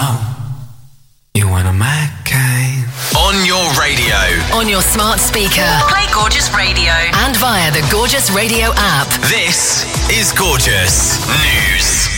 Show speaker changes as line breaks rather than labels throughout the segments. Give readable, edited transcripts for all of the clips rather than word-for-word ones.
You want a Maccane?
On your radio.
On your smart speaker.
Play Gorgeous Radio.
And via the Gorgeous Radio app.
This is Gorgeous News.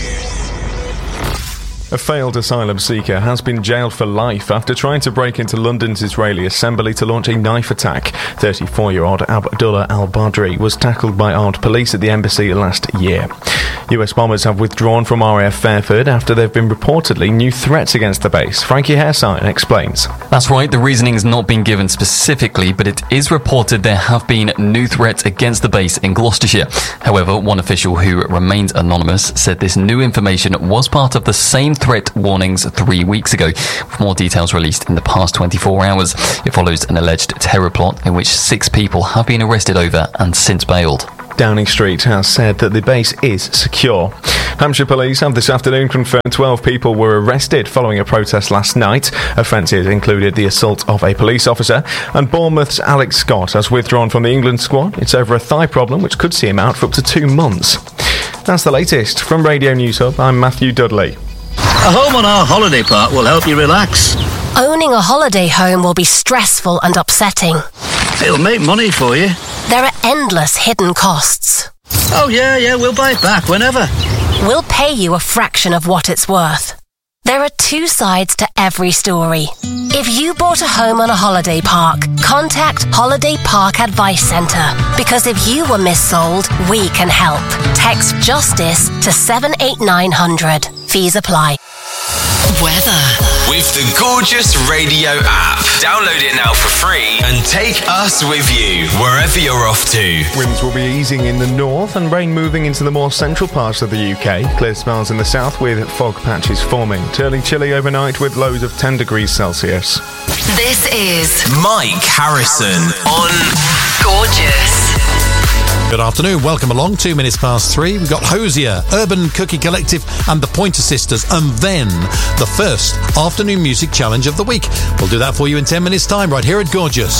A failed asylum seeker has been jailed for life after trying to break into London's Israeli assembly to launch a knife attack. 34-year-old Abdullah al-Badri was tackled by armed police at the embassy last year. US bombers have withdrawn from RAF Fairford after there have been reportedly new threats against the base. Frankie Hairsign explains.
That's right, the reasoning has not been given specifically, but it is reported there have been new threats against the base in Gloucestershire. However, one official who remains anonymous said this new information was part of the same threat warnings 3 weeks ago, with more details released in the past 24 hours. It follows an alleged terror plot in which 6 people have been arrested over and since bailed.
Downing Street has said that the base is secure. Hampshire police have this afternoon confirmed 12 people were arrested following a protest last night. Offences included the assault of a police officer, and Bournemouth's Alex Scott has withdrawn from the England squad. It's over a thigh problem which could see him out for up to 2 months. That's the latest. From Radio News Hub, I'm Matthew Dudley.
A home on our holiday park will help you relax.
Owning a holiday home will be stressful and upsetting.
It'll make money for you.
There are endless hidden costs.
Oh, yeah, we'll buy it back whenever.
We'll pay you a fraction of what it's worth. There are 2 sides to every story. If you bought a home on a holiday park, contact Holiday Park Advice Centre. Because if you were missold, we can help. Text JUSTICE to 78900. Fees apply.
Weather.
With the Gorgeous Radio app. Download it now for free and take us with you wherever you're off to.
Winds will be easing in the north and rain moving into the more central parts of the UK. Clear spells in the south with fog patches forming. Turning chilly overnight with lows of 10 degrees Celsius.
This is
Mike Harrison on
Gorgeous.
Good afternoon, welcome along, 2 minutes past 3. We've got Hosier, Urban Cookie Collective and the Pointer Sisters, and then the first afternoon music challenge of the week. We'll do that for you in 10 minutes time right here at Gorgeous.